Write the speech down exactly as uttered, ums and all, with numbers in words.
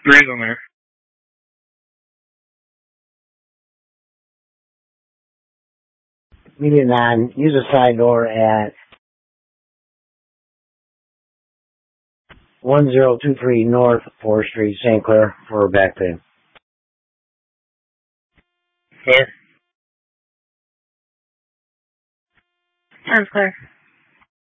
Three's on there. Median nine, use a side door at one zero two three North fourth Street, Saint Clair, for back pain. Clear. Sounds clear.